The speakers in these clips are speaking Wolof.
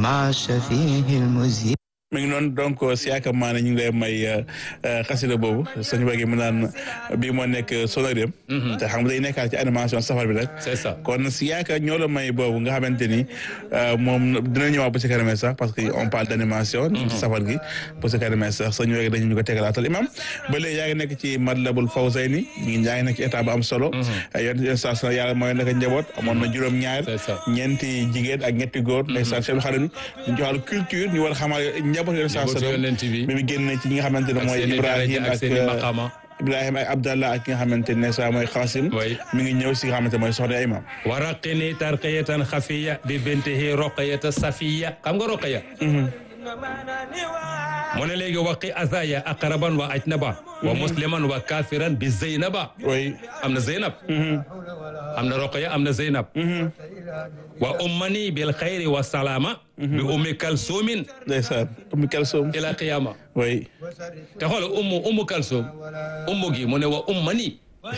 مع الشفيع المذيع. mi ngi noonu donc si yaakaar maa ne ñu ngi lay may xasida boobu suñu bëggee mu naan bii moo nekk Sonorim. te xam nga day nekkaat ci animation safar bi rek. c'est ça kon si yaakaar ñoo la may boobu nga xamante ni moom dina ñëwaat bu si kanamee sax parce que on parle d' animation. ci safar gi bu si kanamee sax suñu wéeg dañu ñu ko tegalaatal imam ba léegi yaa ngi nekk ci Matlabul Fawzayni yaa ngi nekk ci état bu am solo. yoon station yàlla mooy nekk njaboot amoon na juróom-ñaar. ñeenti jigéen ak ñetti góor. ndeysaan seen xale ñu joxal culture ñu war a xamal mi ngi génn ci ñi nga xamante ne mooy Ibrahima ak Abdallah ak ki nga xamante ne sa mooy Xaasim mi ngi ñëw si nga xamante mooy soxna Imam waraqini tarqiyatan xafiya bi bintihi roqayata safiya xam nga roqaya mu ne léegi waqi azaya aqraban wa ajnaba wa musliman wa kafiran bi zeynaba am na zeynab am na roqaya am na zeynab wa ummani bil xayri wa salama bi ummi kalsumin ndeysaan ummi kalsum ila qiyama oui te xool ummu kalsum ummu gi mu ne wa ummani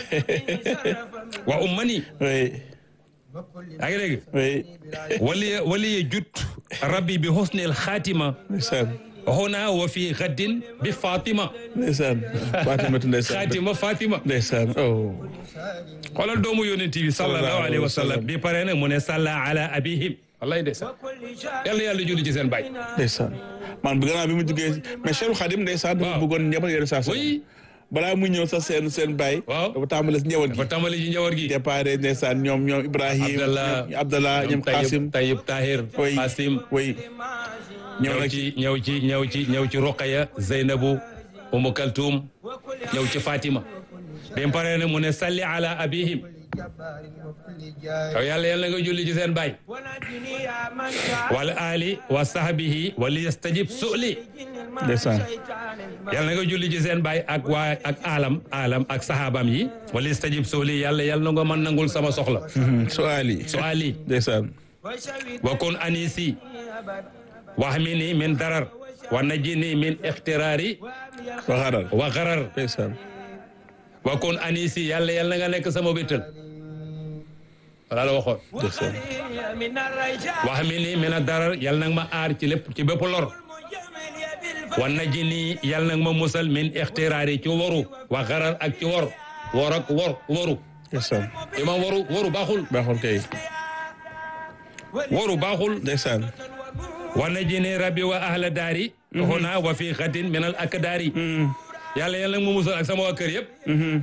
oui yaa ngi dégg oui waliye jut rabbi bi husnil xaatima ndeysaan huna wa fi gaddin bi Fatima ndeysaan Fatima ndeysaan xaatima Fatima ndeysaan oh xoolal doomu yonent bi sallallahu alayhi wa sallam bi pare nag mu ne salla ala abihim wallahi ndeysaan yàlla julli ci seen baay ndeysaan man gannaaw bi mu jógee mais Cheikh Khadim ndeysaan dafa bëggoon njaboot yore saa balaa mu ñëw sax seen baay dafa tàmbale si njaboot gi dafa tàmbale ci njaboot gi départ ndeysaan ñoom Ibrahim Abdallah ñoom Qasim Tayyib Tahir Qasim oui ñëw ci Roqaya Zeynabu Umu Kaltum ñëw ci Fatima dem pare ne mu ne salli ala abihim yow yàlla nga julli ci seen baay wal ali wa sahbihi wali yastajib su'li ndeysaan yàlla nga julli ci seen baay ak alam ak sahabam yi wali yastajib su'li yàlla na nga mën nangul sama soxla su'ali ndeysaan wa kun anisi wahmini min darar wa najini min ixtiraari wa gharar ndeysaan wa kun anisi yàlla nga nekk sama wéttal wala la waxoon ndeysaan wahmini min darar yàlla nag ma aar ci lépp ci bépp lor wa najini yàlla nag ma musal min ixtiraari ci waru wa gharar ak ci waru ndeysaan imam waru baaxul kay waru baaxul ndeysaan wa najini rabbi wa ahla daari huna wa fi xatin min al akdaari yàlla mu musal ak sama waa kër yëpp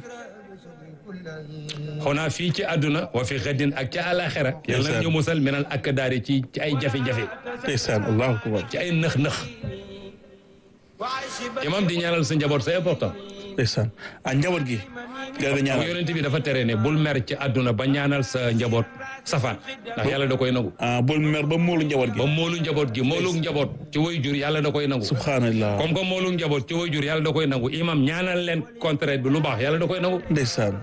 huna fii ci àdduna wa fi xatin ak ci àlaxira yàlla ñu musal min al akdaari ci ay jafe-jafe ndeysaan allahu akbar ci ay nëx-nëx imam di ñaanal sa njaboot c'est important ndeysaan njaboot gi yonent bi dafa tere ne bul mer ci àdduna ba ñaanal sa njaboot safaan ndax yàlla da koy nangu bul mer ba moolu njaboot gi moolu njaboot ci way jur yàlla da koy nangu subhanallah comme que moolu njaboot ci way jur yàlla da koy nangu imam ñaanal leen contraire bi lu baax yàlla da koy nangu ndeysaan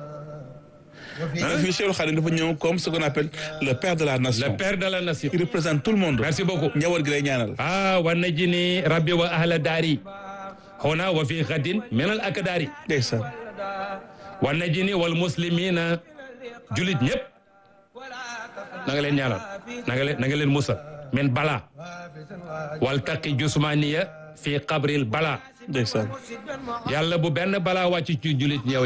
fii Cheikh Khadim dafa ñëw comme ce qu'on appelle le père de la nation. Le père de la nation. Il représente tout le monde. Merci beaucoup. njaboot gi lay ñaanal. wa najini rabbi wa ahla daari huna wa fi ghadin min al akdaari. ndeysaan. wa najini wal muslimina julit ñëpp na nga leen ñaanal na nga leen musal min bala wal taqi jusmaniya fi qabril bala. ndeysaan. yàlla bu benn bala wàcc ci julit yow